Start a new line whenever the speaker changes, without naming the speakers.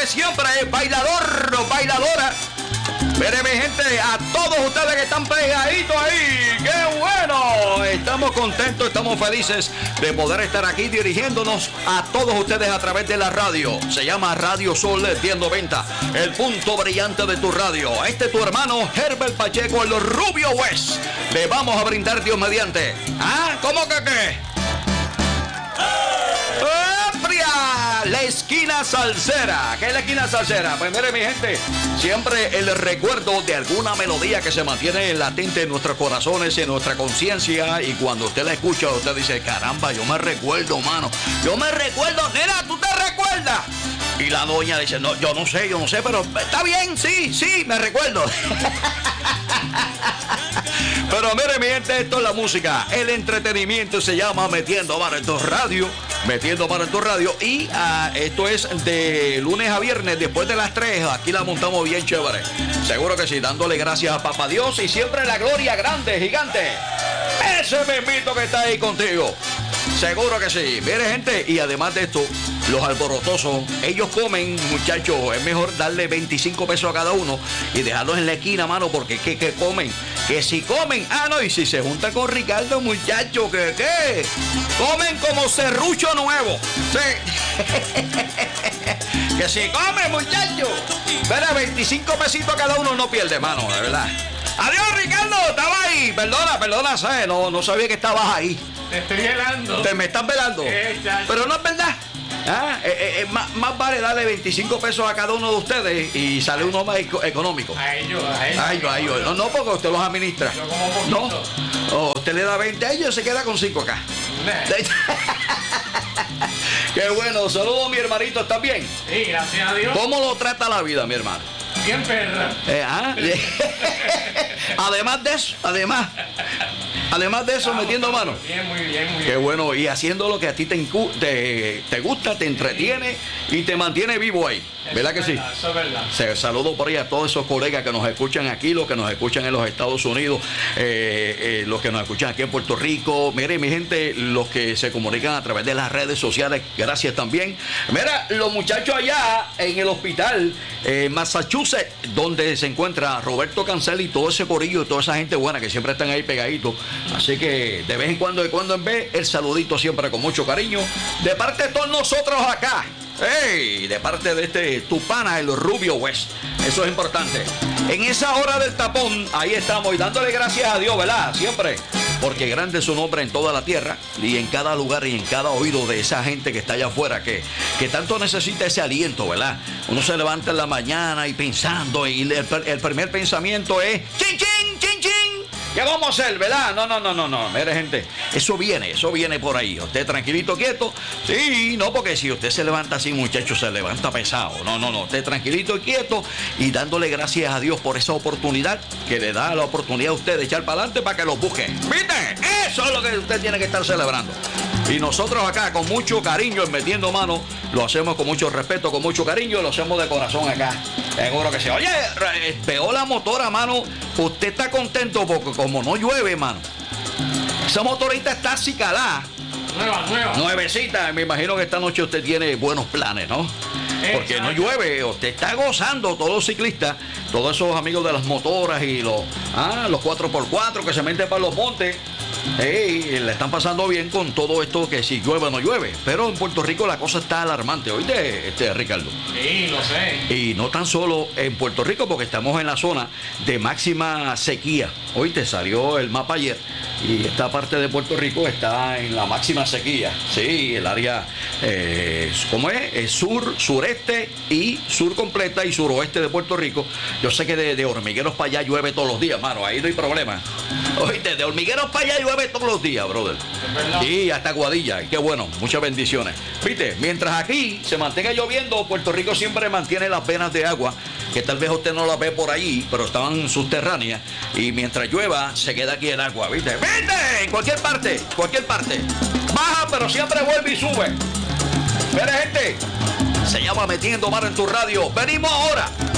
siempre, bailador, bailadora. Mire, mi gente, a todos ustedes que están pegaditos ahí, ¡qué bueno! Estamos contentos, estamos felices de poder estar aquí dirigiéndonos a todos ustedes a través de la radio. Se llama Radio Sol 1090, el punto brillante de tu radio. Este es tu hermano Herbert Pacheco, el Rubio West. Le vamos a brindar Dios mediante. ¿Ah? ¿Cómo que qué? La esquina salsera. ¿Qué es la esquina salsera? Pues mire, mi gente, siempre el recuerdo de alguna melodía que se mantiene latente en nuestros corazones, en nuestra conciencia, y cuando usted la escucha, usted dice, caramba, yo me recuerdo, mano. Yo me recuerdo, nena, ¿tú te recuerdas? Y la doña dice, no, yo no sé, pero está bien, sí, me recuerdo. Pero mire, mi gente, esto es la música, el entretenimiento, se llama Metiendo Mano en tu Radio. Metiendo Mano en tu Radio. Y esto es de lunes a viernes, después de las 3. Aquí la montamos bien chévere. Seguro que sí, dándole gracias a Papá Dios y siempre la gloria grande, gigante. Ese mismito que está ahí contigo. Seguro que sí. Mire, gente, y además de esto, los alborotosos, ellos comen, muchachos, es mejor darle 25 pesos a cada uno y dejarlos en la esquina, mano, porque ¿qué comen? Que si comen, no, y si se junta con Ricardo, muchachos, ¿qué? Comen como serrucho nuevo. Sí. Que si comen, muchachos. Espera, 25 pesitos a cada uno no pierde, mano, de verdad. Adiós, Ricardo, estaba ahí. Perdona, ¿sabes? No sabía que estabas ahí.
Te estoy velando.
¿Te me estás velando? Pero no es verdad. Más vale darle 25 pesos a cada uno de ustedes y sale uno más económico.
A ellos.
No, porque usted los administra.
Yo como poquito.
No, usted le da 20 a ellos y se queda con 5 acá. Qué bueno, saludos mi hermanito, ¿estás bien?
Sí, gracias a Dios.
¿Cómo lo trata la vida, mi hermano?
Bien, perra.
Además de eso, metiendo mano.
Bien, muy bien.
Qué bueno, y haciendo lo que a ti te gusta, te entretiene y te mantiene vivo ahí. ¿Verdad que sí?
Eso es verdad.
Saludo por ahí a todos esos colegas que nos escuchan aquí, los que nos escuchan en los Estados Unidos, los que nos escuchan aquí en Puerto Rico. Mire, mi gente, los que se comunican a través de las redes sociales, gracias también. Mira, los muchachos allá en el hospital Massachusetts, donde se encuentra Roberto Cancel y todo ese corillo y toda esa gente buena que siempre están ahí pegaditos. Así que de vez en cuando, en vez, el saludito siempre con mucho cariño de parte de todos nosotros acá. ¡Ey! De parte de tu pana, el Rubio West. Eso es importante. En esa hora del tapón, ahí estamos y dándole gracias a Dios, ¿verdad? Siempre. Porque grande es su nombre en toda la tierra y en cada lugar y en cada oído de esa gente que está allá afuera, que tanto necesita ese aliento, ¿verdad? Uno se levanta en la mañana y pensando, y el primer pensamiento es ¡chin, chin, chin, chin! ¿Qué vamos a hacer, verdad? No. Mire, gente, eso viene por ahí. Usted tranquilito, quieto. Sí, no, porque si usted se levanta así, muchachos, se levanta pesado. No. Usted tranquilito y quieto y dándole gracias a Dios por esa oportunidad que le da la oportunidad a usted de echar para adelante para que los busque. ¿Viste? Eso es lo que usted tiene que estar celebrando. Y nosotros acá, con mucho cariño, en Metiendo Mano, lo hacemos con mucho respeto, con mucho cariño, lo hacemos de corazón acá. Seguro que sí. Oye, pegó la motora, mano. Usted está contento porque como no llueve, mano. Esa motorita está acicalada.
Nueva.
Nuevecita. Me imagino que esta noche usted tiene buenos planes, ¿no? Porque no llueve, usted está gozando, todos los ciclistas, todos esos amigos de las motoras y los 4x4 que se meten para los montes. Le están pasando bien con todo esto que si llueve o no llueve. Pero en Puerto Rico la cosa está alarmante. ¿Oíste, Ricardo?
Sí, lo sé.
Y no tan solo en Puerto Rico, porque estamos en la zona de máxima sequía. Oíste, salió el mapa ayer y esta parte de Puerto Rico está en la máxima sequía. Sí, el área, ¿cómo es? Sur, sureste y sur completa y suroeste de Puerto Rico. Yo sé que de Hormigueros para allá llueve todos los días, mano. Ahí no hay problema. Oíste, de Hormigueros para allá llueve todos los días, brother. Y hasta Guadilla. Qué bueno, muchas bendiciones. Viste, mientras aquí se mantenga lloviendo, Puerto Rico siempre mantiene las venas de agua, que tal vez usted no las ve por ahí, pero estaban subterráneas. Y mientras llueva, se queda aquí el agua, ¿viste? ¡Viste! En cualquier parte. Baja, pero siempre vuelve y sube. Mire, gente, se llama Metiendo Mano en tu Radio. Venimos ahora.